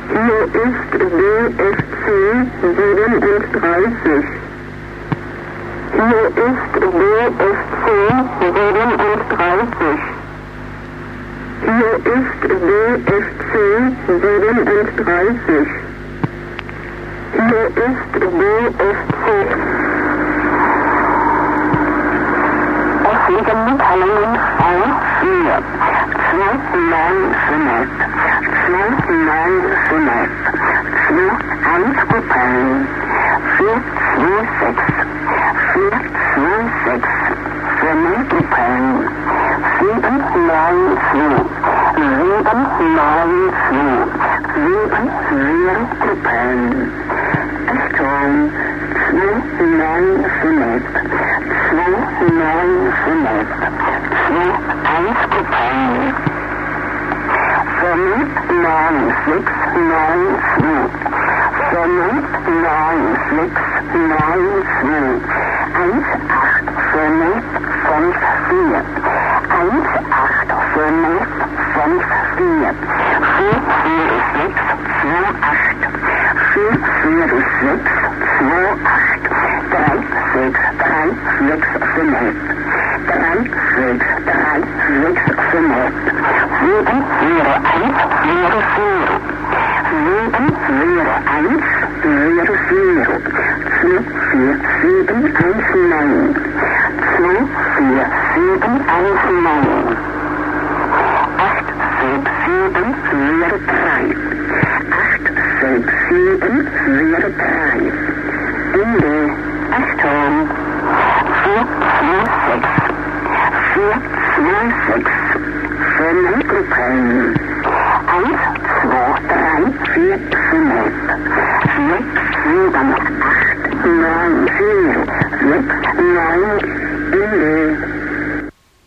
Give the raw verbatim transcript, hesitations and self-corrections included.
Hier ist B F C siebenunddreißig. Hier ist B F C siebenunddreißig. Hier ist B F C siebenunddreißig. Hier ist B F C. Es liegen Mitteilungen vor vier. zwei neun fünf. zwei neun fünf. zwei eins Coupon. vier zwei sechs. vier zwei sechs. fünf Coupon. sieben neun zwei. sieben neun zwei. sieben vier Coupon. Achtung. zwei neun fünf. zwei neun fünf. zwei eins Coupon. fünf neun sechs neun zwei. fünf neun sechs neun zwei. eins acht fünf fünf vier. eins acht fünf fünf vier. vier vier sechs zwei acht. vier vier sechs zwei acht. drei sechs drei sechs fünf. drei sechs drei sechs fünf. sieben vier eins vier vier. sieben vier eins vier vier. zwei vier sieben eins neun. zwei vier sieben eins neun. acht sechs sieben vier drei. acht sechs sieben vier drei. Ende. Achtung. vier zwei sechs. vier zwei sechs. fünf Gruppen. eins zwei drei vier fünf. sechs sieben acht neun vier. sechs neun Ende.